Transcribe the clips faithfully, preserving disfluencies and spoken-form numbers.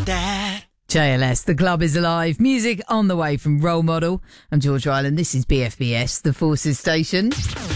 that. J L S, the club is alive. Music on the way from Role Model. I'm George Ryland. This is B F B S, the Forces Station.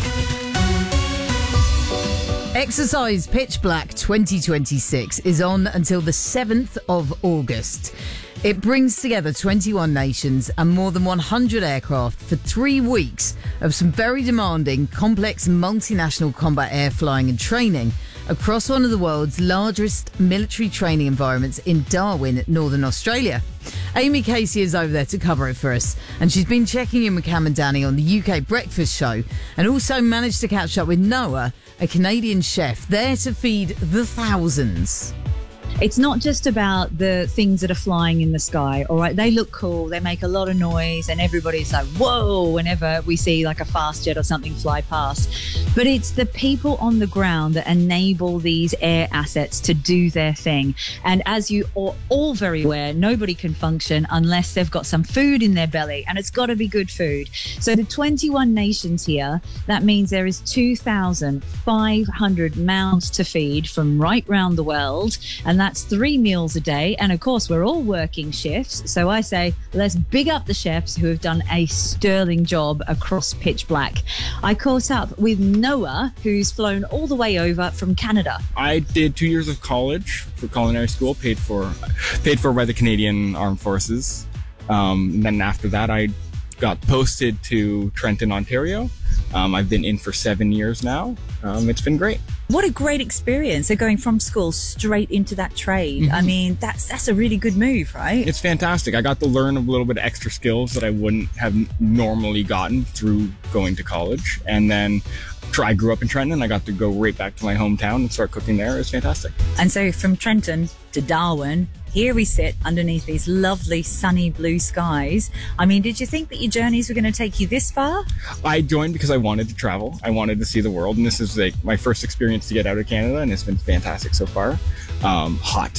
Exercise Pitch Black twenty twenty-six is on until the seventh of August. It brings together twenty-one nations and more than one hundred aircraft for three weeks of some very demanding, complex, multinational combat air flying and training across one of the world's largest military training environments in Darwin, Northern Australia. Amy Casey is over there to cover it for us, and she's been checking in with Cam and Danny on the U K Breakfast Show, and also managed to catch up with Noah, a Canadian chef, there to feed the thousands. It's not just about the things that are flying in the sky, all right? They look cool, they make a lot of noise, and everybody's like, whoa, whenever we see like a fast jet or something fly past. But it's the people on the ground that enable these air assets to do their thing. And as you are all very aware, nobody can function unless they've got some food in their belly, and it's got to be good food. So the twenty-one nations here, that means there is two thousand five hundred mouths to feed from right round the world, and that's three meals a day. And of course, we're all working shifts. So I say, let's big up the chefs who have done a sterling job across Pitch Black. I caught up with Noah, who's flown all the way over from Canada. I did two years of college for culinary school, paid for paid for by the Canadian Armed Forces. Um, and then after that, I got posted to Trenton, Ontario. Um, I've been in for seven years now. Um, it's been great. What a great experience. They're going from school straight into that trade. Mm-hmm. I mean, that's that's a really good move, right? It's fantastic. I got to learn a little bit of extra skills that I wouldn't have normally gotten through going to college. And then I grew up in Trenton. I got to go right back to my hometown and start cooking there. It was fantastic. And so from Trenton to Darwin, here we sit underneath these lovely sunny blue skies. I mean, did you think that your journeys were going to take you this far? I joined because I wanted to travel. I wanted to see the world. And this is like my first experience to get out of Canada. And it's been fantastic so far. Um, hot.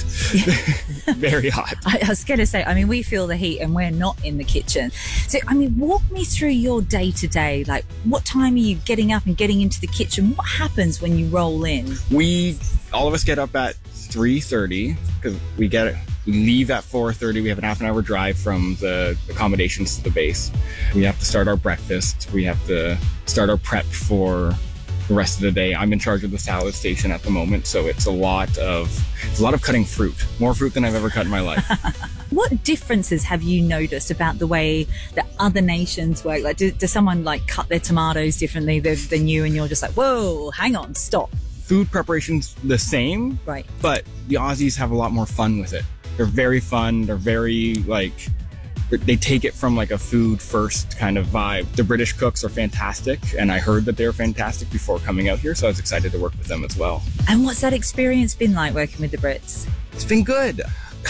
Very hot. I, I was going to say, I mean, we feel the heat and we're not in the kitchen. So, I mean, walk me through your day to day. Like, what time are you getting up and getting into the kitchen? What happens when you roll in? We, all of us get up at three thirty because we get it. We leave at four thirty. We have an half an hour drive from the accommodations to the base. We have to start our breakfast. We have to start our prep for the rest of the day. I'm in charge of the salad station at the moment, so it's a lot of it's a lot of cutting fruit. More fruit than I've ever cut in my life. What differences have you noticed about the way that other nations work? Like, do, does someone like cut their tomatoes differently than, than you, and you're just like, whoa, hang on, stop? Food preparation's the same, right? But the Aussies have a lot more fun with it. They're very fun. They're very like, they take it from like a food first kind of vibe. The British cooks are fantastic, and I heard that they're fantastic before coming out here, so I was excited to work with them as well. And what's that experience been like working with the Brits? It's been good.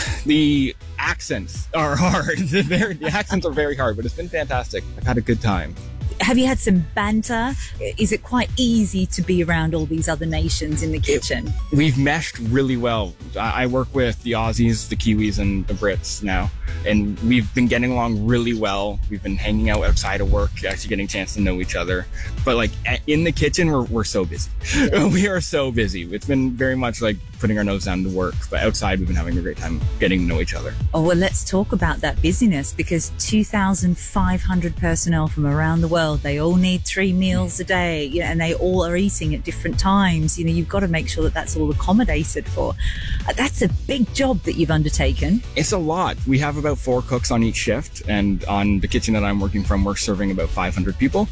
The accents are hard. The, very, the accents are very hard, but it's been fantastic. I've had a good time. Have you had some banter? Is it quite easy to be around all these other nations in the kitchen? It, we've meshed really well. I, I work with the Aussies, the Kiwis, and the Brits now, and we've been getting along really well. We've been hanging out outside of work, actually getting a chance to know each other. But like in the kitchen, we're we're so busy. Yeah. We are so busy. It's been very much like putting our nose down to work, but outside we've been having a great time getting to know each other. Oh, well, let's talk about that busyness, because two thousand five hundred personnel from around the world, they all need three meals a day, you know, and they all are eating at different times. You know, you've got to make sure that that's all accommodated for. That's a big job that you've undertaken. It's a lot. We have about four cooks on each shift, and on the kitchen that I'm working from, we're serving about five hundred people.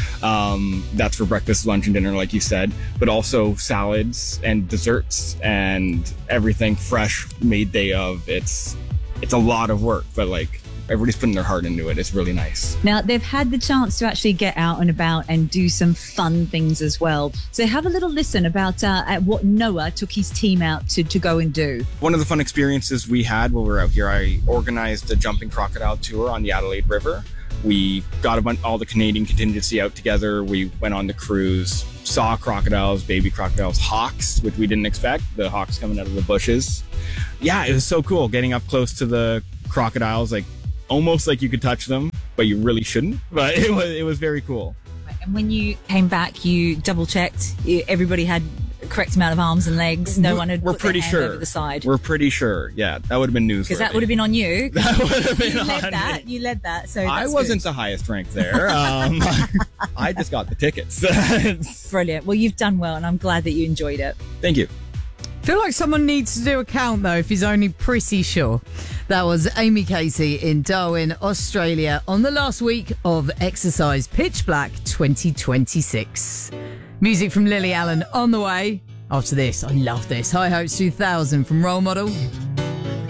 Um, that's for breakfast, lunch, and dinner, like you said, but also salads and desserts and everything fresh, made day of. It's it's a lot of work, but like everybody's putting their heart into it. It's really nice. Now, they've had the chance to actually get out and about and do some fun things as well. So have a little listen about uh, at what Noah took his team out to, to go and do. One of the fun experiences we had while we were out here, I organized a jumping crocodile tour on the Adelaide River. We got a bunch, all the Canadian contingency out together. We went on the cruise, saw crocodiles, baby crocodiles, hawks, which we didn't expect, the hawks coming out of the bushes. Yeah, it was so cool getting up close to the crocodiles, like almost like you could touch them, but you really shouldn't. But it was it was very cool. And when you came back, you double checked, everybody had correct amount of arms and legs. No We're- one had we're put pretty their hand sure. over the side. We're pretty sure. Yeah, that would have been newsworthy. Because that would have been on you. That would have been You on led me. that. You led that. So I that's wasn't good. the highest ranked there. Um, I just got the tickets. Brilliant. Well, you've done well, and I'm glad that you enjoyed it. Thank you. Feel like someone needs to do a count though if he's only pretty sure. That was Amy Casey in Darwin, Australia on the last week of Exercise Pitch Black twenty twenty-six. Music from Lily Allen on the way. After this, I love this. High Hopes two thousand from Role Model.